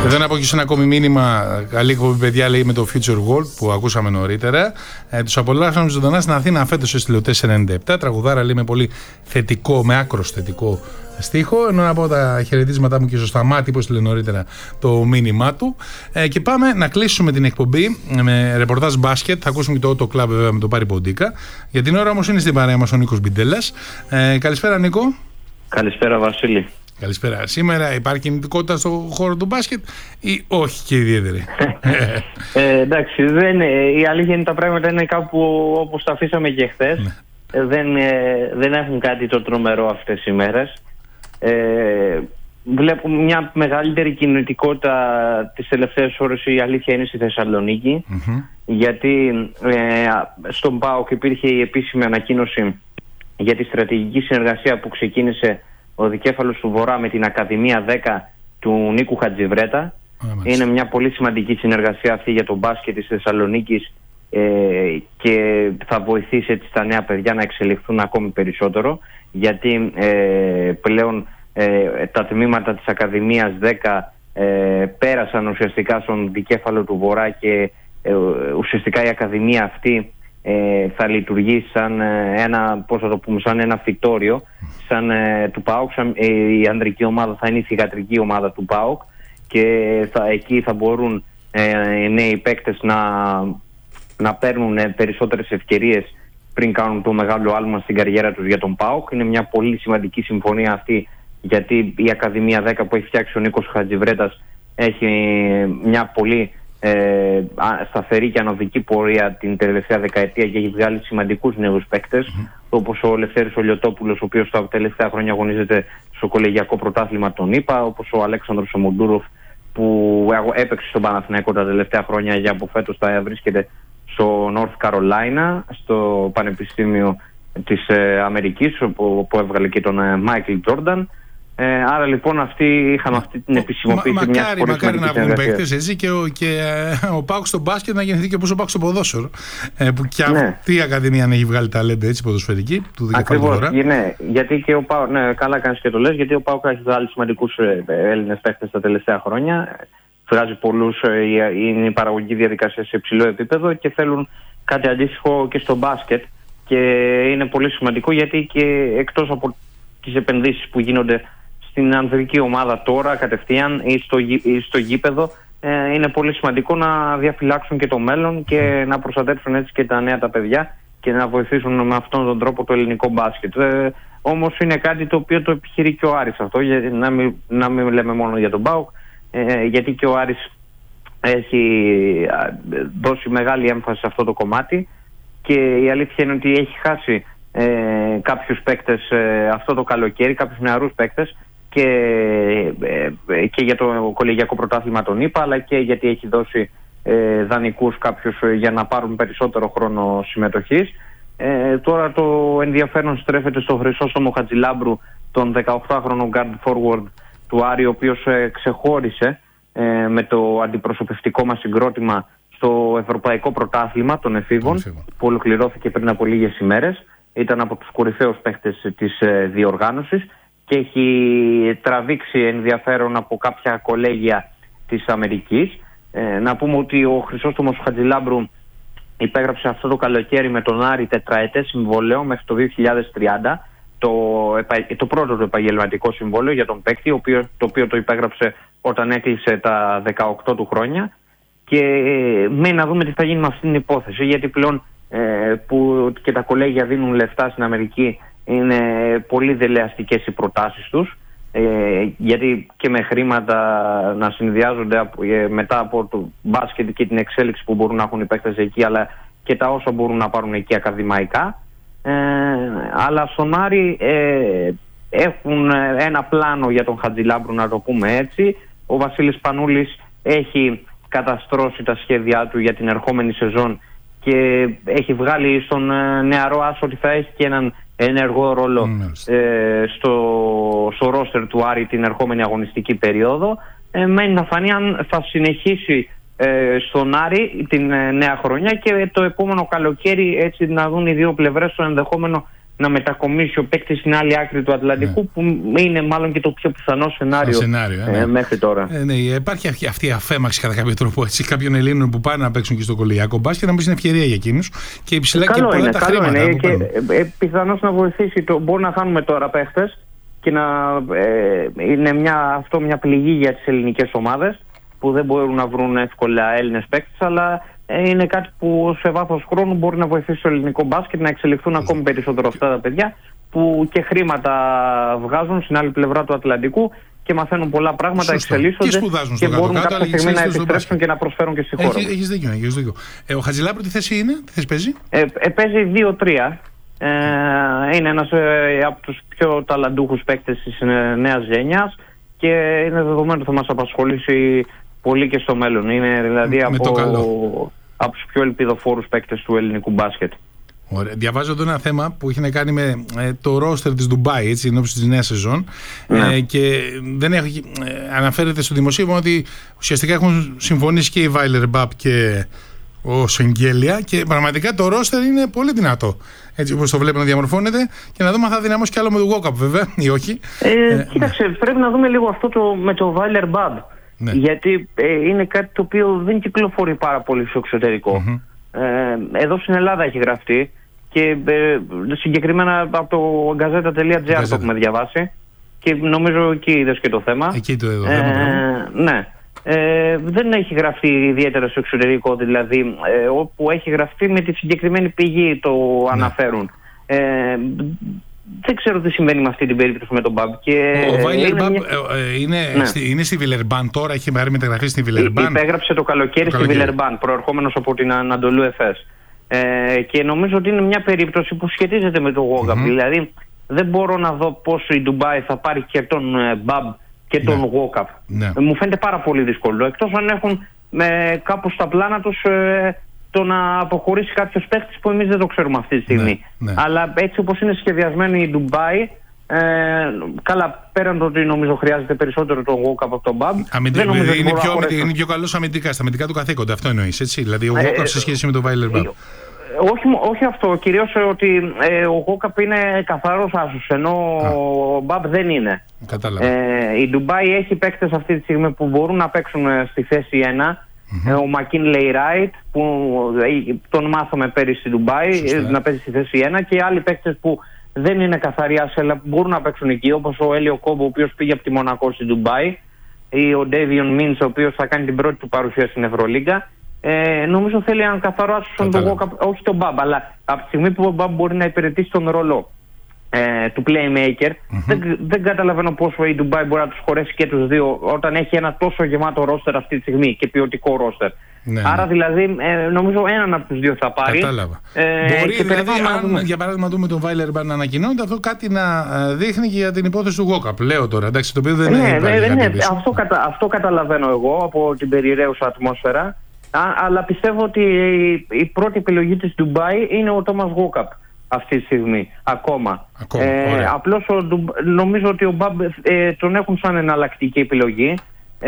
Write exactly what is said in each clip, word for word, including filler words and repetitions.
Εδώ να πω και σε ένα ακόμη μήνυμα. Καλή εκπομπή, παιδιά, λέει, με το Future World που ακούσαμε νωρίτερα. Ε, τους απολαύσαμε ζωντανά στην Αθήνα φέτος, έστειλε ο τετρακόσια ενενήντα επτά. Τραγουδάρα, λέει, με πολύ θετικό, με άκρος θετικό στίχο. Ενώ να πω τα χαιρετίσματά μου και στο Σταμάτη που έστειλε νωρίτερα το μήνυμά του. Ε, και πάμε να κλείσουμε την εκπομπή με ρεπορτάζ μπάσκετ. Θα ακούσουμε και το Auto Club, βέβαια, με τον Πάρη Ποντίκα. Για την ώρα όμως είναι στην παρέα μας ο Νίκος Μπιντέλλας. Ε, καλησπέρα, Νίκο. Καλησπέρα, Βασίλη. Καλησπέρα. Σήμερα υπάρχει κινητικότητα στον χώρο του μπάσκετ ή όχι και ιδιαίτερη? ε, εντάξει, δεν, η αλήθεια είναι τα πράγματα είναι κάπου όπως τα αφήσαμε και χθες. Ναι. Ε, δεν, ε, δεν έχουν κάτι το τρομερό αυτές οι μέρες. Ε, βλέπω μια μεγαλύτερη κινητικότητα τις τελευταίες ώρες, η αλήθεια είναι στη Θεσσαλονίκη. Mm-hmm. Γιατί ε, στον ΠΑΟΚ υπήρχε η επίσημη ανακοίνωση για τη στρατηγική συνεργασία που ξεκίνησε ο δικέφαλος του Βορρά με την Ακαδημία δέκα του Νίκου Χατζιβρέτα. Mm-hmm. Είναι μια πολύ σημαντική συνεργασία αυτή για τον μπάσκετ της Θεσσαλονίκης ε, και θα βοηθήσει έτσι τα νέα παιδιά να εξελιχθούν ακόμη περισσότερο, γιατί ε, πλέον ε, τα τμήματα της Ακαδημίας δέκα ε, πέρασαν ουσιαστικά στον δικέφαλο του Βορρά και ε, ουσιαστικά η Ακαδημία αυτή Ε, θα λειτουργεί σαν ε, ένα, πώς θα το πούμε, σαν ένα φυτόριο σαν ε, του ΠΑΟΚ. Σαν, ε, η ανδρική ομάδα θα είναι η θυγατρική ομάδα του ΠΑΟΚ και θα, εκεί θα μπορούν ε, οι νέοι παίκτες να, να παίρνουν ε, περισσότερες ευκαιρίες πριν κάνουν το μεγάλο άλμα στην καριέρα τους για τον ΠΑΟΚ. Είναι μια πολύ σημαντική συμφωνία αυτή, γιατί η Ακαδημία δέκα που έχει φτιάξει ο Νίκος Χατζιβρέτας έχει μια πολύ Ε, σταθερή και ανωδική πορεία την τελευταία δεκαετία και έχει βγάλει σημαντικούς νέους παίκτες, mm-hmm. όπως ο Λευτέρης Ολιοτόπουλος, ο οποίος τα τελευταία χρόνια αγωνίζεται στο κολεγιακό πρωτάθλημα των ΗΠΑ, όπως ο Αλέξανδρος Ομοντούροφ που έπαιξε στον Παναθηναϊκό τα τελευταία χρόνια για από φέτος θα βρίσκεται στο North Carolina, στο Πανεπιστήμιο της ε, Αμερικής, όπου, που έβγαλε και τον Μάικλ ε, Τζόρνταν. Ε, άρα λοιπόν αυτοί είχαμε αυτή την επισημοποίηση. Μα, μιας μακάρι, πολύ μακάρι να βγουν παίκτες έτσι και, ο, και ε, ο ΠΑΟΚ στο μπάσκετ να γεννηθεί και όπως ο ΠΑΟΚ στο ποδόσφαιρο. Ε, που και ναι. αυτή η Ακαδημία αν έχει βγάλει ταλέντα έτσι ποδοσφαιρική του Ακριβώς, ναι, γιατί και ο ΠΑΟΚ, ναι, καλά κάνεις και το λες, γιατί ο ΠΑΟΚ έχει βγάλει σημαντικούς ε, Έλληνες παίκτες τα τελευταία χρόνια. Βγάζει πολλούς, ε, είναι η παραγωγική διαδικασία σε υψηλό επίπεδο και θέλουν κάτι αντίστοιχο και στο μπάσκετ. Και είναι πολύ σημαντικό γιατί και εκτός από τις επενδύσεις που γίνονται στην ανδρική ομάδα τώρα κατευθείαν ή στο, ή στο γήπεδο, ε, είναι πολύ σημαντικό να διαφυλάξουν και το μέλλον και να προστατεύσουν έτσι και τα νέα τα παιδιά και να βοηθήσουν με αυτόν τον τρόπο το ελληνικό μπάσκετ. Ε, όμως είναι κάτι το οποίο το επιχειρεί και ο Άρης αυτό, για, να, μην, να μην λέμε μόνο για τον ΠΑΟΚ, ε, γιατί και ο Άρης έχει δώσει μεγάλη έμφαση σε αυτό το κομμάτι και η αλήθεια είναι ότι έχει χάσει ε, κάποιους παίκτες ε, αυτό το καλοκαίρι, κάποιους νεαρούς παίκτες, Και, ε, και για το κολεγιακό πρωτάθλημα των ΗΠΑ, αλλά και γιατί έχει δώσει ε, δανεικούς κάποιους για να πάρουν περισσότερο χρόνο συμμετοχής. Ε, τώρα το ενδιαφέρον στρέφεται στο Χρυσόστομο Χατζηλάμπρου, τον δεκαοκτάχρονο guard forward του Άρη, ο οποίος ε, ξεχώρισε ε, με το αντιπροσωπευτικό μας συγκρότημα στο Ευρωπαϊκό Πρωτάθλημα των Εφήβων, που ολοκληρώθηκε πριν από λίγες ημέρες. Ήταν από τους κορυφαίους παίχτες της ε, διοργάνωσης και έχει τραβήξει ενδιαφέρον από κάποια κολέγια της Αμερικής. Ε, να πούμε ότι ο Χρυσόστομος Χατζηλάμπρου υπέγραψε αυτό το καλοκαίρι με τον Άρη τετραετές συμβόλαιο μέχρι το δύο χιλιάδες τριάντα, το, το πρώτο του επαγγελματικό συμβόλαιο για τον παίκτη, το οποίο, το οποίο το υπέγραψε όταν έκλεισε τα δεκαοκτώ του χρόνια. Και ε, με να δούμε τι θα γίνει με αυτή την υπόθεση, γιατί πλέον ε, που και τα κολέγια δίνουν λεφτά στην Αμερική, είναι πολύ δελεαστικές οι προτάσεις τους, ε, γιατί και με χρήματα να συνδυάζονται από, ε, μετά από το μπάσκετ και την εξέλιξη που μπορούν να έχουν οι παίκτες εκεί, αλλά και τα όσα μπορούν να πάρουν εκεί ακαδημαϊκά. Ε, αλλά στον Άρη ε, έχουν ένα πλάνο για τον Χατζηλάμπρου, να το πούμε έτσι. Ο Βασίλης Πανούλης έχει καταστρώσει τα σχέδιά του για την ερχόμενη σεζόν και έχει βγάλει στον νεαρό άσο ότι θα έχει και έναν ενεργό ρόλο mm. ε, στο, στο ρόστερ του Άρη την ερχόμενη αγωνιστική περίοδο. Ε, μένει να φανεί αν θα συνεχίσει ε, στον Άρη την ε, νέα χρονιά και το επόμενο καλοκαίρι, έτσι να δουν οι δύο πλευρές το ενδεχόμενο να μετακομίσει ο παίκτης στην άλλη άκρη του Ατλαντικού, ναι. που είναι μάλλον και το πιο πιθανό σενάριο, σενάριο ε, ναι. ε, μέχρι τώρα. Ε, ναι, υπάρχει αυτή η αφέμαξη κατά κάποιο τρόπο έτσι, κάποιων Ελλήνων που πάνε να παίξουν και στο κολεγιακό μπάσκετ, να μπει στην ευκαιρία για εκείνους και υψηλά και πολλά είναι, τα καλό χρήματα. Είναι, και ε, ε, πιθανώς να βοηθήσει. Το, μπορεί να χάνουμε τώρα παίχτες και να ε, είναι μια, αυτό μια πληγή για τις ελληνικές ομάδες που δεν μπορούν να βρουν εύκολα Έλληνες παίκτες, αλλά είναι κάτι που σε βάθος χρόνου μπορεί να βοηθήσει το ελληνικό μπάσκετ να εξελιχθούν ακόμη περισσότερο αυτά τα παιδιά που και χρήματα βγάζουν στην άλλη πλευρά του Ατλαντικού και μαθαίνουν πολλά πράγματα, σωστό. Εξελίσσονται και, και μπορούν κάτω, κάποια στιγμή να επιστρέψουν και να προσφέρουν και στη χώρα. Έχει, έχεις δίκιο, έχεις δίκιο. Ε, ο Χατζηλάπρου τι θέση είναι, τι θέση παίζει? Ε, ε, παίζει δύο τρία. Ε, είναι ένας ε, από τους πιο ταλαντούχους παίκτες της ε, νέας γενιάς και είναι δεδομένο ότι θα μας απασχολήσει πολύ και στο μέλλον. Είναι δηλαδή με, από, με από τους πιο ελπιδοφόρους παίκτες του ελληνικού μπάσκετ. Ωραία. Διαβάζω εδώ ένα θέμα που έχει να κάνει με ε, το ρόστερ της Ντουμπάι, έτσι, ενώπιση της νέας σεζόν. Ναι. Ε, και δεν έχει, ε, αναφέρεται στο δημοσίευμα ότι ουσιαστικά έχουν συμφωνήσει και η Βάιλερ Μπαπ και ο Σεγγέλια και πραγματικά το ρόστερ είναι πολύ δυνατό. Έτσι όπως το βλέπουμε να διαμορφώνεται και να δούμε αν θα δυναμώσει κι άλλο με το Walkup βέβαια ή όχι. Ε, ε, κοίταξε, ναι. Πρέπει να δούμε λίγο αυτό το, με το Βάιλερ Μπαπ. Ναι. Γιατί ε, είναι κάτι το οποίο δεν κυκλοφορεί πάρα πολύ στο εξωτερικό. Mm-hmm. Ε, εδώ στην Ελλάδα έχει γραφτεί και ε, συγκεκριμένα από το γκαζέτα τελεία τζι άρ το έχουμε διαβάσει και νομίζω εκεί είδες και το θέμα. Εκεί το είδα. Ε, ναι. Ε, δεν έχει γραφτεί ιδιαίτερα στο εξωτερικό, δηλαδή ε, όπου έχει γραφτεί με τη συγκεκριμένη πηγή το ναι. αναφέρουν. Ε, δεν ξέρω τι συμβαίνει με αυτή την περίπτωση με τον Μπαμπ. Ο Βάιλερ Μπαμπ μια... είναι, ναι. στη, είναι στη Βιλερμπάν τώρα, έχει πάρει μεταγραφή στη Βιλερμπάν. Υπέγραψε το καλοκαίρι, το στη Βιλερμπάν, προερχόμενος από την Ανατολού Εφές. Ε, και νομίζω ότι είναι μια περίπτωση που σχετίζεται με το Walkup. Mm-hmm. Δηλαδή δεν μπορώ να δω πώς η Ντουμπάι θα πάρει και τον Μπαμπ και τον ναι. Walkup. Ναι. Ε, μου φαίνεται πάρα πολύ δύσκολο. Εκτός αν έχουν ε, κάπου στα πλάνα τους ε, το να αποχωρήσει κάποιος παίχτης που εμείς δεν το ξέρουμε αυτή τη στιγμή. Ναι, ναι. Αλλά έτσι όπως είναι σχεδιασμένη η Ντουμπάι, ε, καλά, πέραν το ότι νομίζω χρειάζεται περισσότερο τον Walkup από τον Μπαμπ. Αμυντικά, είναι, είναι, πιο, είναι πιο καλός αμυντικά, στα αμυντικά του καθήκοντα, αυτό εννοείς, έτσι. Δηλαδή ο Walkup ε, σε σχέση με τον Βάιλερ Μπαμπ. Όχι, όχι αυτό, κυρίως ότι ε, ο Walkup είναι καθαρός άσος, ενώ Α. ο Μπαμπ δεν είναι. Κατάλαβα. Ε, η Ντουμπάι έχει παίκτες αυτή τη στιγμή που μπορούν να παίξουν στη θέση ένα. Mm-hmm. Ε, ο Μακίνλεϊ Ράιτ που ε, τον μάθαμε πέρυσι στη Ντουμπάι ε, να παίζει στη θέση ένα και άλλοι παίκτες που δεν είναι καθαροί άσοι αλλά που μπορούν να παίξουν εκεί, όπως ο Έλιο Κόμπο ο οποίος πήγε από τη Μονακό στη Ντουμπάι ή ο Ντέβιον Μίνς ο οποίος θα κάνει την πρώτη του παρουσία στην Ευρωλίγκα. Ε, νομίζω θέλει έναν καθαρό άσο στον Walkup, όχι τον Μπαμπ, αλλά από τη στιγμή που ο Μπαμπ μπορεί να υπηρετήσει τον ρόλο ε, του playmaker, mm-hmm. δεν, δεν καταλαβαίνω πόσο η Ντουμπάι μπορεί να τους χωρέσει και τους δύο όταν έχει ένα τόσο γεμάτο ρόστερ αυτή τη στιγμή και ποιοτικό ρόστερ. Ναι, Άρα ναι. δηλαδή ε, νομίζω έναν από τους δύο θα πάρει. Κατάλαβα. Ε, μπορεί δηλαδή αν για παράδειγμα δούμε τον Βάιλερ Μπαμπ να ανακοινώνεται αυτό κάτι να δείχνει και για την υπόθεση του Walkup. Λέω τώρα, εντάξει, το οποίο δεν ναι, είναι. Ναι, ναι, αυτό, κατα, αυτό καταλαβαίνω εγώ από την περιραίουσα ατμόσφαιρα. Α, αλλά πιστεύω ότι η, η πρώτη επιλογή της Ντουμπάι είναι ο Τόμας Walkup αυτή τη στιγμή, ακόμα. ακόμα ε, απλώς ο, νομίζω ότι ο Μπαμπ ε, τον έχουν σαν εναλλακτική επιλογή ε,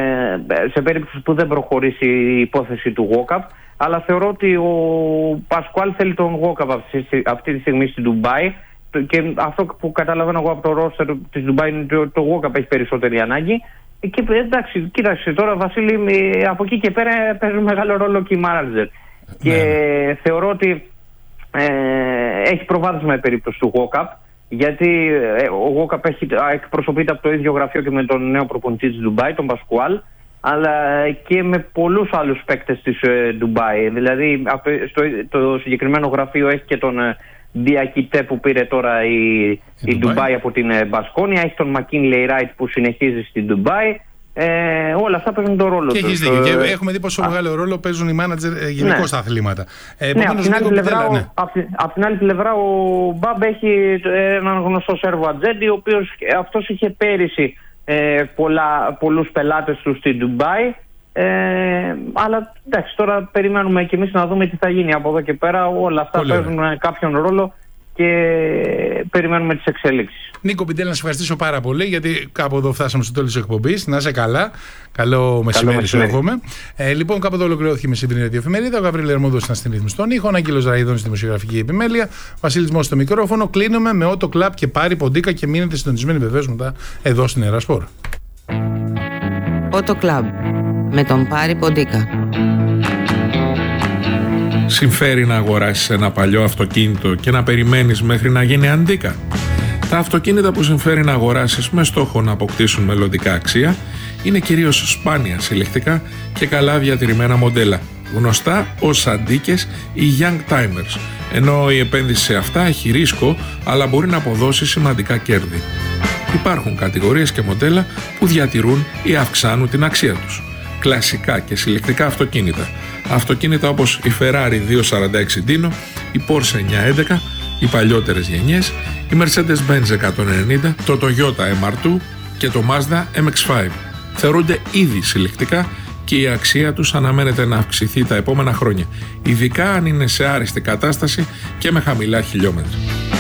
σε περίπτωση που δεν προχωρήσει η υπόθεση του Walkup, αλλά θεωρώ ότι ο Πασκουάλ θέλει τον Walkup αυτή, αυτή τη στιγμή στην Ντουμπάι και αυτό που καταλαβαίνω εγώ από το ρόστερ της Ντουμπάι είναι ότι το Walkup έχει περισσότερη ανάγκη. Και εντάξει, κοίταξε τώρα Βασίλη, από εκεί και πέρα παίζουν μεγάλο ρόλο και οι μάνατζερ. Ναι. Και θεωρώ ότι ε, έχει προβάδισμα η περίπτωση του Walkup, γιατί ε, ο Walkup έχει, εκπροσωπείται από το ίδιο γραφείο και με τον νέο προπονητή της Ντουμπάι, τον Πασκουάλ, αλλά και με πολλούς άλλους παίκτες της ε, Ντουμπάι. Δηλαδή αυτό, στο, το συγκεκριμένο γραφείο έχει και τον ε, Διακητέ που πήρε τώρα η, η, η Ντουμπάι από την Μπασκόνια, έχει τον Μακίνλεϊ Ράιτ που συνεχίζει στην Ντουμπάι. Ε, όλα αυτά παίζουν τον ρόλο του. Και έχεις δίκιο. Και έχουμε δει πόσο Α. μεγάλο ρόλο παίζουν οι μάνατζερ γενικώς ναι. στα αθλήματα. Ε, ναι, από την, άλλη πλευρά, ναι. απ, απ' την άλλη πλευρά ο Μπαμπ έχει έναν γνωστό Σέρβο Ατζέντη, ο οποίος αυτός είχε πέρυσι ε, πολλά, πολλούς πελάτες του στην Ντουμπάι. Ε, αλλά εντάξει, τώρα περιμένουμε και εμείς να δούμε τι θα γίνει από εδώ και πέρα. Όλα αυτά Πολύ παίζουν ωραία. κάποιον ρόλο και περιμένουμε τις εξέλιξεις. Νίκο Πιντέλη, να σε ευχαριστήσω πάρα πολύ, γιατί κάπου εδώ φτάσαμε στο τέλος της εκπομπής. Να είσαι καλά. Καλό μεσημέρι σου εύχομαι. Ε, λοιπόν, κάπου εδώ ολοκληρώθηκε η μεσημερινή ραδιοεφημερίδα. Ο Γαβρίλ Ερμούδος ήταν στην ρύθμιση των ήχων, Αγγέλος Ραϊδόνης στη δημοσιογραφική επιμέλεια, Βασίλης Μόσης στο μικρόφωνο. Κλείνουμε με Ότο Κλαμπ και Πάρη Ποντίκα και μείνετε συντονισμένοι βεβαίως μετά εδώ στην Έρα Σπορ. Ότο Κλαμπ με τον Πάρη Ποντίκα. Συμφέρει να αγοράσεις ένα παλιό αυτοκίνητο και να περιμένεις μέχρι να γίνει αντίκα? Τα αυτοκίνητα που συμφέρει να αγοράσεις με στόχο να αποκτήσουν μελλοντικά αξία είναι κυρίως σπάνια συλλεκτικά και καλά διατηρημένα μοντέλα, γνωστά ως αντίκες ή young timers, ενώ η επένδυση σε αυτά έχει ρίσκο αλλά μπορεί να αποδώσει σημαντικά κέρδη. Υπάρχουν κατηγορίες και μοντέλα που διατηρούν ή αυξάνουν την αξία τους. Κλασικά και συλλεκτικά αυτοκίνητα. Αυτοκίνητα όπως η Ferrari διακόσια σαράντα έξι Dino, η Porsche εννιακόσια έντεκα, οι παλιότερες γενιές, η Mercedes-Benz εκατόν ενενήντα, το Toyota εμ αρ δύο και το Mazda εμ εξ πέντε. Θεωρούνται ήδη συλλεκτικά και η αξία τους αναμένεται να αυξηθεί τα επόμενα χρόνια, ειδικά αν είναι σε άριστη κατάσταση και με χαμηλά χιλιόμετρα.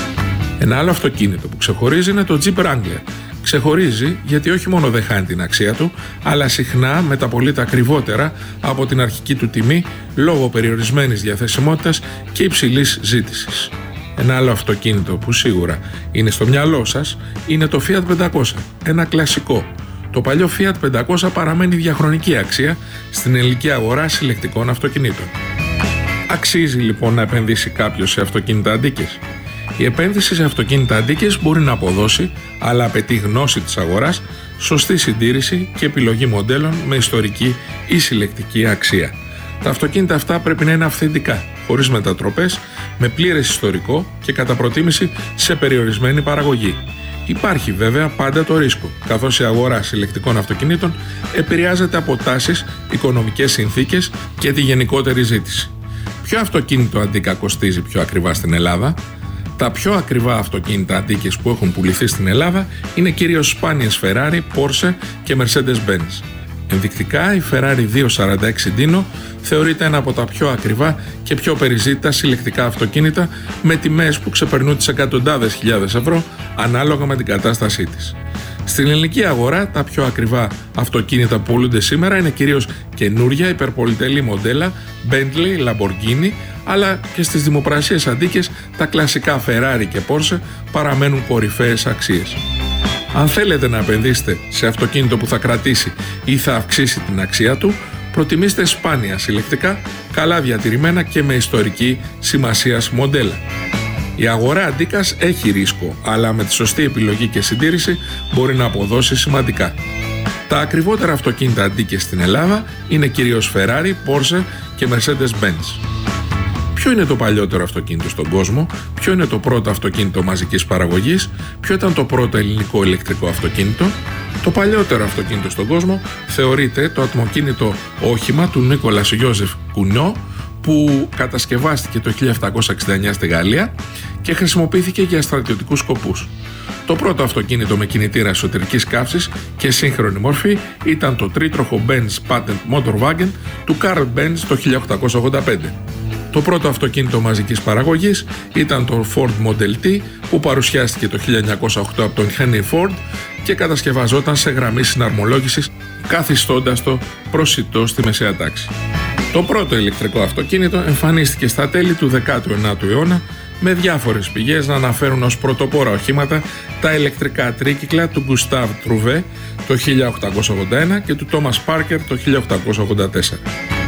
Ένα άλλο αυτοκίνητο που ξεχωρίζει είναι το Jeep Wrangler. Ξεχωρίζει γιατί όχι μόνο δεν χάνει την αξία του, αλλά συχνά μεταπολείται ακριβότερα από την αρχική του τιμή λόγω περιορισμένης διαθεσιμότητας και υψηλής ζήτησης. Ένα άλλο αυτοκίνητο που σίγουρα είναι στο μυαλό σας είναι το Fiat πεντακόσια, ένα κλασικό. Το παλιό Fiat πεντακόσια παραμένει διαχρονική αξία στην ελληνική αγορά συλλεκτικών αυτοκινήτων. Αξίζει λοιπόν να επενδύσει κάποιος σε αυτοκίνητα αντίκες? Η επένδυση σε αυτοκίνητα αντίκες μπορεί να αποδώσει, αλλά απαιτεί γνώση της αγοράς, σωστή συντήρηση και επιλογή μοντέλων με ιστορική ή συλλεκτική αξία. Τα αυτοκίνητα αυτά πρέπει να είναι αυθεντικά, χωρίς μετατροπές, με πλήρες ιστορικό και κατά προτίμηση σε περιορισμένη παραγωγή. Υπάρχει βέβαια πάντα το ρίσκο, καθώς η αγορά συλλεκτικών αυτοκινήτων επηρεάζεται από τάσεις, οικονομικές συνθήκες και τη γενικότερη ζήτηση. Ποιο αυτοκίνητο αντίκα κοστίζει πιο ακριβά στην Ελλάδα? Τα πιο ακριβά αυτοκίνητα αντίκες που έχουν πουληθεί στην Ελλάδα είναι κυρίως σπάνιες Ferrari, Porsche και Mercedes-Benz. Ενδεικτικά, η Ferrari διακόσια σαράντα έξι Dino θεωρείται ένα από τα πιο ακριβά και πιο περιζήτητα συλλεκτικά αυτοκίνητα με τιμές που ξεπερνούν τις εκατοντάδες χιλιάδες ευρώ ανάλογα με την κατάστασή της. Στην ελληνική αγορά, τα πιο ακριβά αυτοκίνητα που πουλούνται σήμερα είναι κυρίως καινούρια υπερπολιτελή μοντέλα Bentley, Lamborghini, αλλά και στις δημοπρασίες αντίκες τα κλασικά Ferrari και Porsche παραμένουν κορυφαίες αξίες. Αν θέλετε να επενδύσετε σε αυτοκίνητο που θα κρατήσει ή θα αυξήσει την αξία του, προτιμήστε σπάνια συλλεκτικά, καλά διατηρημένα και με ιστορική σημασίας μοντέλα. Η αγορά αντίκας έχει ρίσκο, αλλά με τη σωστή επιλογή και συντήρηση μπορεί να αποδώσει σημαντικά. Τα ακριβότερα αυτοκίνητα αντίκες στην Ελλάδα είναι κυρίως Ferrari, Porsche και Mercedes-Benz. Ποιο είναι το παλιότερο αυτοκίνητο στον κόσμο? Ποιο είναι το πρώτο αυτοκίνητο μαζικής παραγωγής? Ποιο ήταν το πρώτο ελληνικό ηλεκτρικό αυτοκίνητο? Το παλιότερο αυτοκίνητο στον κόσμο θεωρείται το ατμοκίνητο όχημα του Νίκολας Ιώζεφ Κουνιό, που κατασκευάστηκε το χίλια επτακόσια εξήντα εννιά στη Γαλλία και χρησιμοποιήθηκε για στρατιωτικούς σκοπούς. Το πρώτο αυτοκίνητο με κινητήρα εσωτερικής καύσης και σύγχρονη μορφή ήταν το τρίτροχο Benz Patent Motorwagen του Carl Benz το χίλια οκτακόσια ογδόντα πέντε. Το πρώτο αυτοκίνητο μαζικής παραγωγής ήταν το Ford Model T, που παρουσιάστηκε το χίλια εννιακόσια οκτώ από τον Henry Ford και κατασκευαζόταν σε γραμμή συναρμολόγησης, καθιστώντας το προσιτό στη μεσαία τάξη. Το πρώτο ηλεκτρικό αυτοκίνητο εμφανίστηκε στα τέλη του δέκατου ενάτου αιώνα, με διάφορες πηγές να αναφέρουν ως πρωτοπόρα οχήματα τα ηλεκτρικά τρίκυκλα του Gustave Trouvé το χίλια οκτακόσια ογδόντα ένα και του Thomas Parker το χίλια οκτακόσια ογδόντα τέσσερα.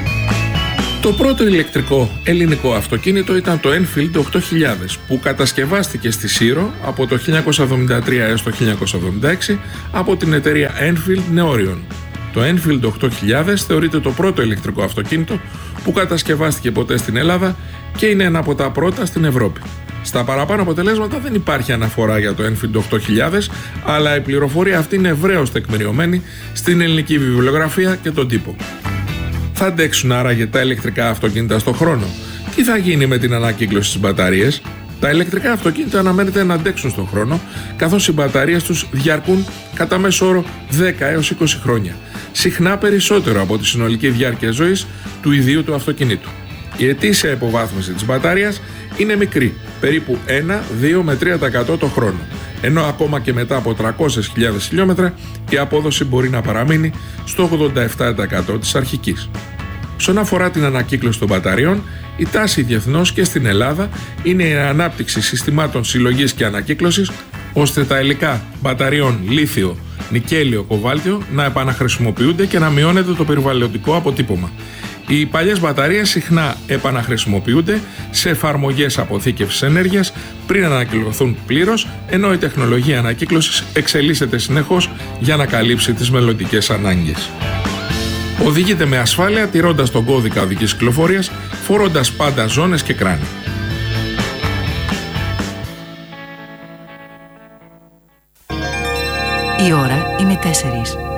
Το πρώτο ηλεκτρικό ελληνικό αυτοκίνητο ήταν το Enfield οκτώ χιλιάδες, που κατασκευάστηκε στη Σύρο από το χίλια εννιακόσια εβδομήντα τρία έως το χίλια εννιακόσια εβδομήντα έξι από την εταιρεία Enfield Neorion. Το Enfield οκτώ χιλιάδες θεωρείται το πρώτο ηλεκτρικό αυτοκίνητο που κατασκευάστηκε ποτέ στην Ελλάδα και είναι ένα από τα πρώτα στην Ευρώπη. Στα παραπάνω αποτελέσματα δεν υπάρχει αναφορά για το Enfield οκτώ χιλιάδες, αλλά η πληροφορία αυτή είναι ευρέως τεκμηριωμένη στην ελληνική βιβλιογραφία και τον τύπο. Θα αντέξουν άραγε τα ηλεκτρικά αυτοκίνητα στον χρόνο? Τι θα γίνει με την ανακύκλωση στις μπαταρίες? Τα ηλεκτρικά αυτοκίνητα αναμένεται να αντέξουν στον χρόνο, καθώς οι μπαταρίες τους διαρκούν κατά μέσο όρο δέκα έως είκοσι χρόνια, συχνά περισσότερο από τη συνολική διάρκεια ζωής του ιδίου του αυτοκινήτου. Η ετήσια υποβάθμιση της μπαταρίας είναι μικρή, περίπου ένα, δύο με τρία τοις εκατό το χρόνο, ενώ ακόμα και μετά από τριακόσιες χιλιάδες χιλιόμετρα η απόδοση μπορεί να παραμείνει στο ογδόντα επτά τοις εκατό της αρχικής. Όσον αφορά την ανακύκλωση των μπαταριών, η τάση διεθνώς και στην Ελλάδα είναι η ανάπτυξη συστημάτων συλλογής και ανακύκλωσης, ώστε τα υλικά μπαταριών λίθιο, νικέλιο, κοβάλτιο να επαναχρησιμοποιούνται και να μειώνεται το περιβαλλοντικό αποτύπωμα. Οι παλιές μπαταρίες συχνά επαναχρησιμοποιούνται σε εφαρμογές αποθήκευσης ενέργειας πριν ανακυκλωθούν πλήρως, ενώ η τεχνολογία ανακύκλωσης εξελίσσεται συνεχώς για να καλύψει τις μελλοντικές ανάγκες. Οδηγείτε με ασφάλεια τηρώντας τον κώδικα οδικής κυκλοφορίας, φορώντας πάντα ζώνες και κράνη. Η ώρα είναι τέσσερις.